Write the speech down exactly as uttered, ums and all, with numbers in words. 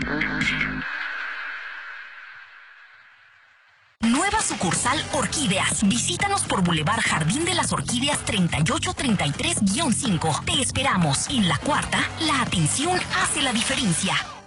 Nueva sucursal Orquídeas. Visítanos por Boulevard Jardín de las Orquídeas treinta y ocho treinta y tres guión cinco. Te esperamos. En la cuarta, la atención hace la diferencia.